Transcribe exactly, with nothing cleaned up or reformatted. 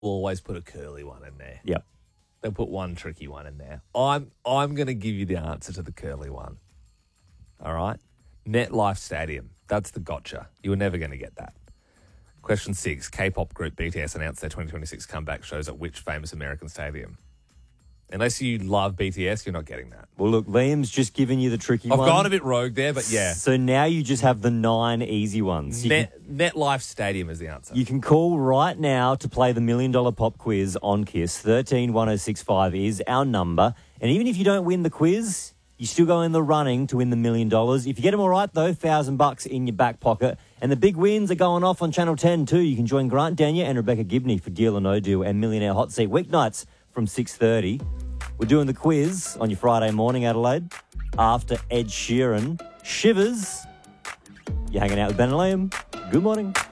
will always put a curly one in there. Yep. They'll put one tricky one in there. I'm I'm going to give you the answer to the curly one. All right? MetLife Stadium. That's the gotcha. You were never going to get that. Question six. K-pop group B T S announced their twenty twenty-six comeback shows at which famous American stadium? Unless you love B T S, you're not getting that. Well, look, Liam's just given you the tricky I've one. gone a bit rogue there, but yeah. So now you just have the nine easy ones. You Net, can, NetLife Stadium is the answer. you can call right now to play the Million Dollar Pop Quiz on KISS. thirteen one oh six five is our number. And even if you don't win the quiz, you still go in the running to win the million dollars. If you get them all right, though, thousand bucks in your back pocket. And the big wins are going off on Channel ten too. You can join Grant Daniel and Rebecca Gibney for Deal or No Deal and Millionaire Hot Seat weeknights from six thirty. We're doing the quiz on your Friday morning, Adelaide, after Ed Sheeran. Shivers. You're hanging out with Ben and Liam. Good morning.